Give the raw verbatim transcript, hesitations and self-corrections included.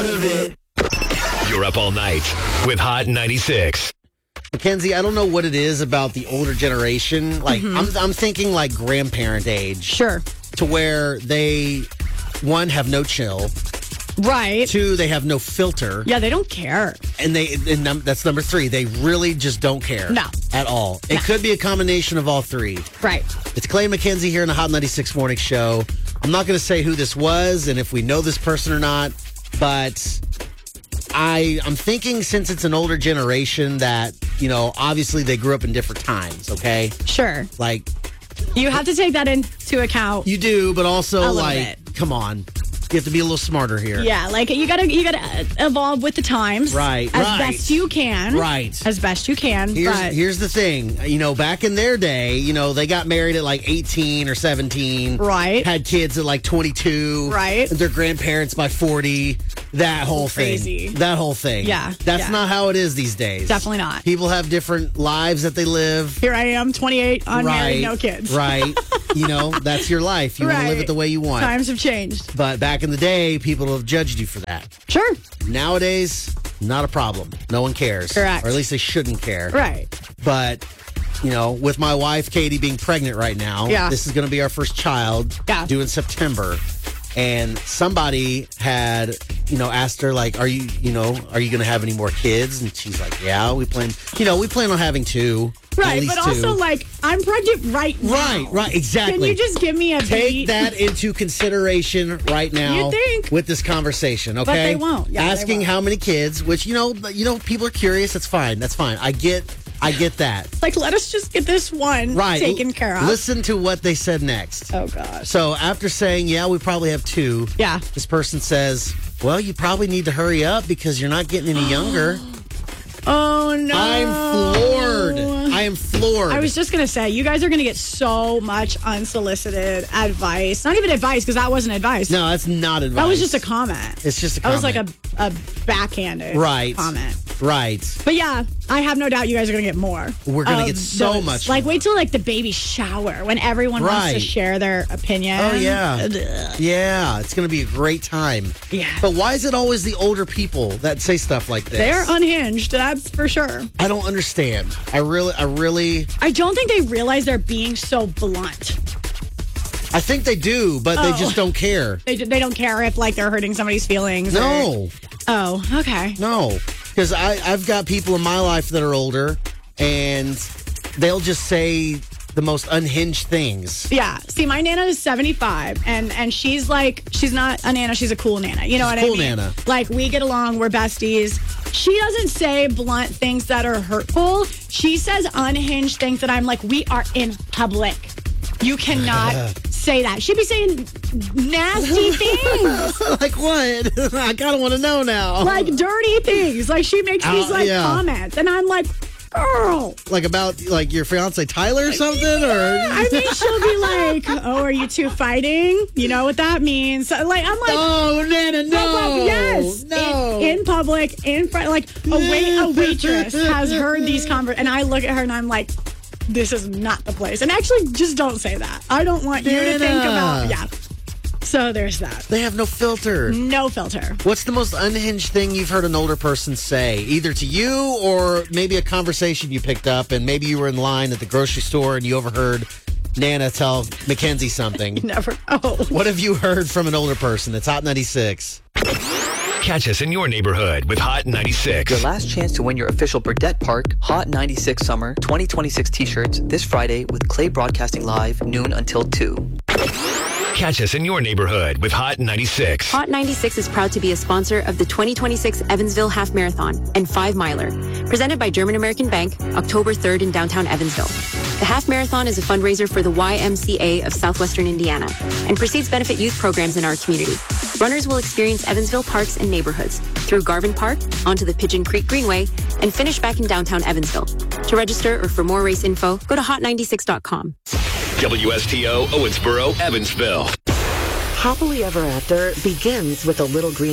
out of it. You're up all night with Hot ninety-six. Mackenzie, I don't know what it is about the older generation. Like, mm-hmm. I'm, I'm thinking like grandparent age. Sure. To where they, one, have no chill. Right. Two, they have no filter. Yeah, they don't care. And they and num- that's number three. They really just don't care. No. At all. It no. could be a combination of all three. Right. It's Clay McKenzie here in the Hot ninety-six Morning Show. I'm not going to say who this was and if we know this person or not, but I, I'm thinking since it's an older generation that, you know, obviously they grew up in different times, okay? Sure. Like... You have to take that into account. You do, but also, like, bit. come on. You have to be a little smarter here. Yeah, like you gotta you gotta evolve with the times, right? As right. best you can, right? As best you can. Here's, but here's the thing, you know, back in their day, you know, they got married at like eighteen or seventeen, right? Had kids at like twenty-two, right? And their grandparents by forty. That whole Crazy. thing, that whole thing. Yeah, that's yeah. not how it is these days. Definitely not. People have different lives that they live. Here I am, twenty-eight, unmarried, right, no kids. Right. You know, that's your life. You right. want to live it the way you want. Times have changed. But back in the day, people have judged you for that. Sure. Nowadays, not a problem. No one cares. Correct. Or at least they shouldn't care. Right. But, you know, with my wife, Katie, being pregnant right now, yeah. this is going to be our first child yeah. due in September. And somebody had, you know, asked her, like, are you, you know, are you going to have any more kids? And she's like, yeah, we plan, you know, we plan on having two. Right, but two. also, like, I'm pregnant right now. Right, right, exactly. Can you just give me a Take beat? that into consideration right now you think? with this conversation, okay? But they won't. Yeah, Asking they won't. how many kids, which, you know, you know, people are curious. That's fine. That's fine. I get I get that. Like, let us just get this one right. taken care of. Listen to what they said next. Oh, gosh. So after saying, yeah, we probably have two, yeah, this person says, well, you probably need to hurry up because you're not getting any younger. Oh, no. I'm floored. I am floored. I was just going to say, you guys are going to get so much unsolicited advice. Not even advice, because that wasn't advice. No, that's not advice. That was just a comment. It's just a comment. That was like a, a backhanded right. comment. Right. But yeah, I have no doubt you guys are going to get more. We're going to get so those. much Like, more. wait till like the baby shower when everyone right. wants to share their opinion. Oh, yeah. Ugh. Yeah, it's going to be a great time. Yeah. But why is it always the older people that say stuff like this? They're unhinged, that's for sure. I don't understand. I really, I really... I don't think they realize they're being so blunt. I think they do, but they Oh. just don't care. They they don't care if, like, they're hurting somebody's feelings. No. Or... Oh, okay. No. Because I've got people in my life that are older, and they'll just say the most unhinged things. Yeah. See, my Nana is seventy-five, and, and she's like, she's not a Nana, she's a cool Nana. You know she's what cool I mean? Nana. Like, we get along, we're besties. She doesn't say blunt things that are hurtful. She says unhinged things that I'm like, we are in public. You cannot say that. She'd be saying nasty things. Like what? I kind of want to know now. Like dirty things. Like she makes these uh, like yeah. comments, and I'm like, girl. Like about like your fiance Tyler or something, or I mean, she'll be like, "Oh, are you two fighting? You know what that means?" So, like, I'm like, "Oh, Nana, no, yes, no." In, in public, in front, like a wait, a waitress has heard these conver, and I look at her and I'm like, this is not the place. And actually, just don't say that. I don't want you to think about, yeah. So there's that. They have no filter. No filter. What's the most unhinged thing you've heard an older person say, either to you or maybe a conversation you picked up and maybe you were in line at the grocery store and you overheard Nana tell Mackenzie something? You never know. What have you heard from an older person? It's Hot ninety-six. Catch us in your neighborhood with Hot ninety-six. Your last chance to win your official Burdett Park Hot ninety-six Summer twenty twenty-six t-shirts this Friday with Clay Broadcasting Live, noon until two. Catch us in your neighborhood with Hot ninety-six. Hot ninety-six is proud to be a sponsor of the twenty twenty-six Evansville Half Marathon and Five Miler, presented by German American Bank, October third in downtown Evansville. The Half Marathon is a fundraiser for the Y M C A of Southwestern Indiana and proceeds benefit youth programs in our community. Runners will experience Evansville parks and neighborhoods through Garvin Park, onto the Pigeon Creek Greenway, and finish back in downtown Evansville. To register or for more race info, go to hot ninety-six dot com. W S T O Owensboro, Evansville. Happily Ever After begins with a little green